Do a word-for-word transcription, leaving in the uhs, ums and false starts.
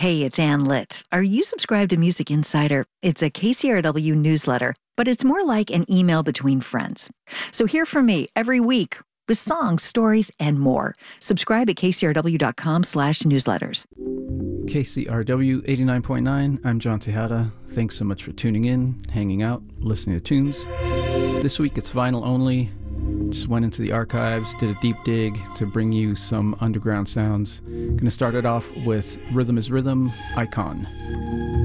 Hey, it's Ann Litt. Are you subscribed to Music Insider? It's a K C R W newsletter, but it's more like an email between friends. So hear from me every week with songs, stories, and more. Subscribe at kcrw.com slash newsletters. K C R W eighty-nine point nine, I'm John Tejada. Thanks so much for tuning in, hanging out, listening to tunes. This week it's vinyl only. Just went into the archives, did a deep dig to bring you some underground sounds. Gonna start it off with Rhythm is Rhythm, Icon.